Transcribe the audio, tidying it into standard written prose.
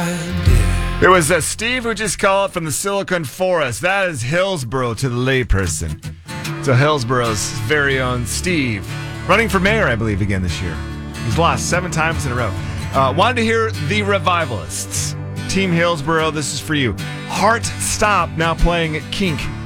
There was Steve who just called from the Silicon Forest. That is Hillsborough to the layperson. So Hillsborough's very own Steve. Running for mayor, I believe, again this year. He's lost 7 times in a row. Wanted to hear the Revivalists. Team Hillsborough, this is for you. Heart Stop now playing at Kink